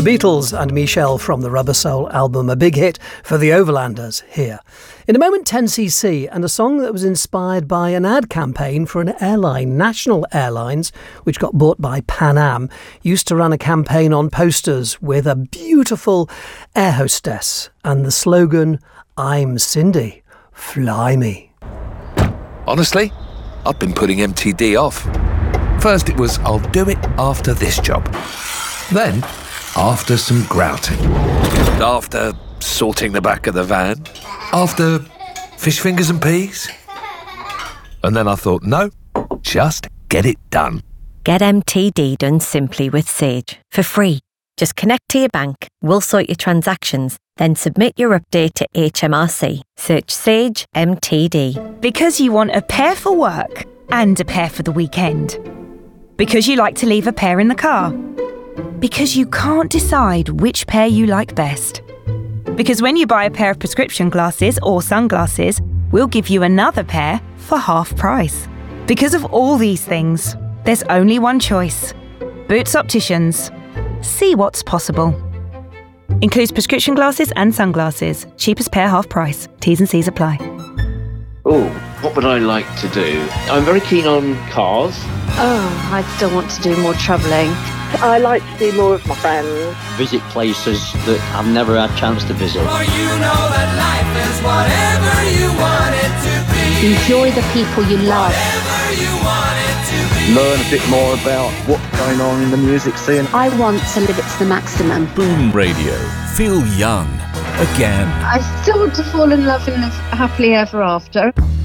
The Beatles and Michelle from the Rubber Soul album, a big hit for the Overlanders here. In a moment, 10cc, and a song that was inspired by an ad campaign for an airline. National Airlines, which got bought by Pan Am, used to run a campaign on posters with a beautiful air hostess and the slogan, "I'm Cindy, fly me." Honestly, I've been putting MTD off. First it was, I'll do it after this job. Then, after some grouting. After sorting the back of the van. After fish fingers and peas. And then I thought, no, just get it done. Get MTD done simply with Sage, for free. Just connect to your bank, we'll sort your transactions, then submit your update to HMRC. Search Sage MTD. Because you want a pair for work and a pair for the weekend. Because you like to leave a pair in the car. Because you can't decide which pair you like best. Because when you buy a pair of prescription glasses or sunglasses, we'll give you another pair for half price. Because of all these things, there's only one choice. Boots Opticians. See what's possible. Includes prescription glasses and sunglasses. Cheapest pair half price. T's and C's apply. Oh, what would I like to do? I'm very keen on cars. Oh, I still want to do more travelling. I like to see more of my friends. Visit places that I've never had a chance to visit. For you know that life is whatever you want it to be. Enjoy the people you love. Whatever you want it to be. Learn a bit more about what's going on in the music scene. I want to live it to the maximum. Boom Radio. Feel young again. I still want to fall in love and live happily ever after.